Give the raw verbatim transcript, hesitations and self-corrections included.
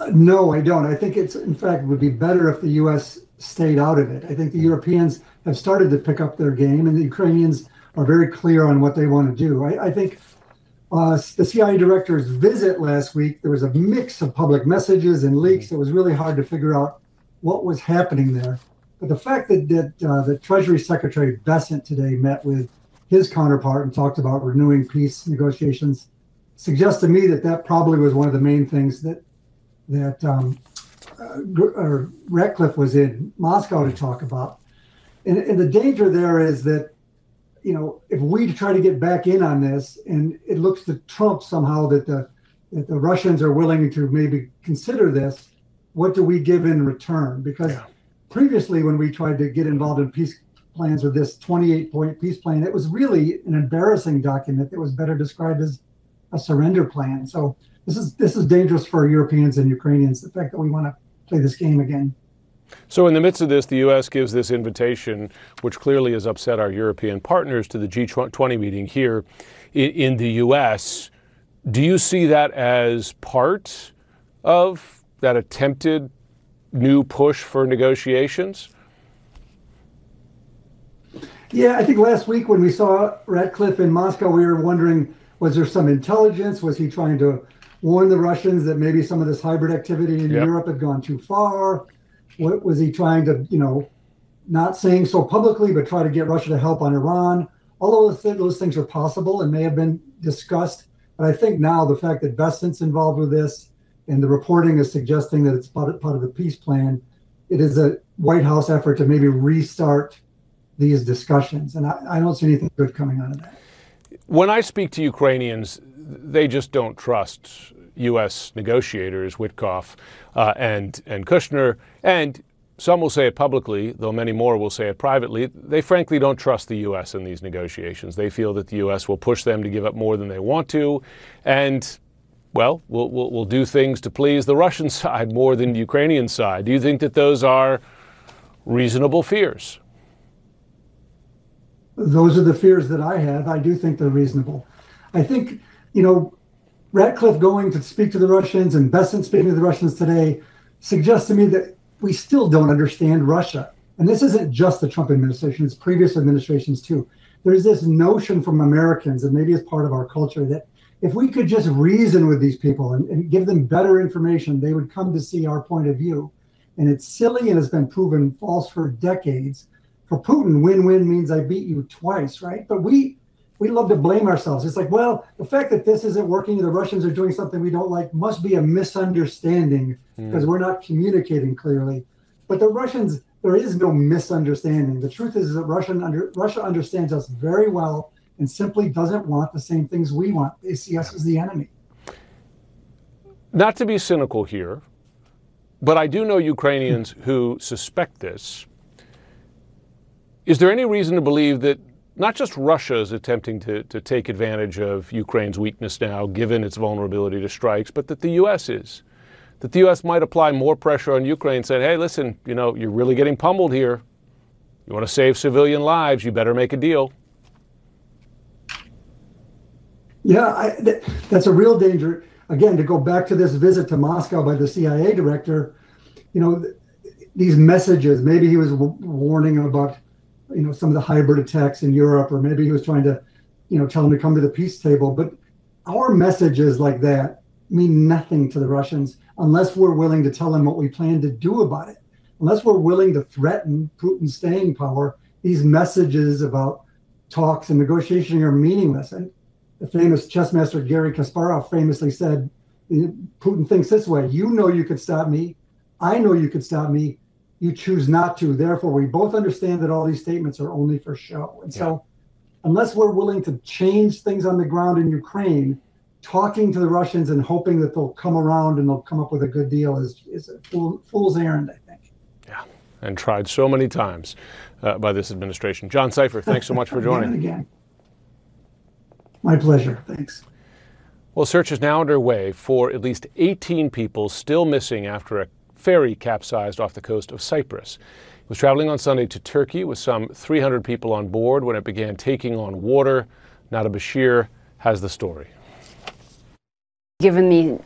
No, I don't. I think it's, in fact, would be better if the U S stayed out of it. I think the Europeans have started to pick up their game, and the Ukrainians are very clear on what they want to do. I, I think uh, the C I A director's visit last week, there was a mix of public messages and leaks. It was really hard to figure out what was happening there. But the fact that, that uh, the Treasury Secretary Bessent today met with his counterpart and talked about renewing peace negotiations suggests to me that that probably was one of the main things that that um, uh, Ratcliffe was in Moscow to talk about. And, and the danger there is that, you know, if we try to get back in on this, and it looks to Trump somehow that the that the Russians are willing to maybe consider this, what do we give in return? Because yeah. previously, when we tried to get involved in peace plans with this twenty-eight point peace plan, it was really an embarrassing document that was better described as a surrender plan. So this is this is dangerous for Europeans and Ukrainians, the fact that we want to play this game again. So in the midst of this, the U S gives this invitation, which clearly has upset our European partners, to the G twenty meeting here in the U S. Do you see that as part of that attempted new push for negotiations? Yeah, I think last week when we saw Ratcliffe in Moscow, we were wondering, was there some intelligence? Was he trying to warn the Russians that maybe some of this hybrid activity in yep. Europe had gone too far? What was he trying to, you know, not saying so publicly, but try to get Russia to help on Iran? All of those, those things are possible and may have been discussed. But I think now the fact that Bessent's involved with this and the reporting is suggesting that it's part of, part of the peace plan, it is a White House effort to maybe restart these discussions. And I, I don't see anything good coming out of that. When I speak to Ukrainians, they just don't trust U S negotiators, Witkoff uh, and, and Kushner. And some will say it publicly, though many more will say it privately. They frankly don't trust the U S in these negotiations. They feel that the U S will push them to give up more than they want to. And, well, we'll, we'll, we'll do things to please the Russian side more than the Ukrainian side. Do you think that those are reasonable fears? Those are the fears that I have. I do think they're reasonable. I think, you know, Ratcliffe going to speak to the Russians and Bessent speaking to the Russians today suggests to me that we still don't understand Russia. And this isn't just the Trump administration, it's previous administrations too. There's this notion from Americans, and maybe it's part of our culture, that if we could just reason with these people and, and give them better information, they would come to see our point of view. And it's silly and has been proven false for decades. For Putin, win-win means I beat you twice, right? But we we love to blame ourselves. It's like, well, the fact that this isn't working, the Russians are doing something we don't like, must be a misunderstanding because mm. we're not communicating clearly. But the Russians, there is no misunderstanding. The truth is that Russian under, Russia understands us very well and simply doesn't want the same things we want. They see us as the enemy. Not to be cynical here, but I do know Ukrainians who suspect this. Is there any reason to believe that not just Russia is attempting to, to take advantage of Ukraine's weakness now, given its vulnerability to strikes, but that the U S is? That the U S might apply more pressure on Ukraine, saying, hey, listen, you know, you're really getting pummeled here. You want to save civilian lives, you better make a deal. Yeah, I, th- that's a real danger. Again, to go back to this visit to Moscow by the C I A director, you know, th- these messages, maybe he was w- warning about you know, some of the hybrid attacks in Europe, or maybe he was trying to, you know, tell them to come to the peace table. But our messages like that mean nothing to the Russians unless we're willing to tell them what we plan to do about it. Unless we're willing to threaten Putin's staying power, these messages about talks and negotiation are meaningless. And the famous chess master Garry Kasparov famously said, Putin thinks this way, you know you could stop me, I know you could stop me, you choose not to. Therefore, we both understand that all these statements are only for show. And yeah. so unless we're willing to change things on the ground in Ukraine, talking to the Russians and hoping that they'll come around and they'll come up with a good deal is, is a fool, fool's errand, I think. Yeah, and tried so many times uh, by this administration. John Sipher, thanks so much for joining. Again, again. My pleasure. Thanks. Well, search is now underway for at least eighteen people still missing after a ferry capsized off the coast of Cyprus. It was traveling on Sunday to Turkey with some three hundred people on board when it began taking on water. Nada Bashir has the story. Given the